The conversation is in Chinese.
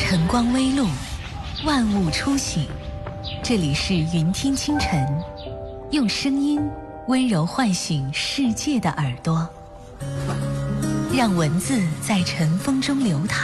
晨光微露，万物初醒。这里是云听清晨，用声音温柔唤醒世界的耳朵，让文字在晨风中流淌，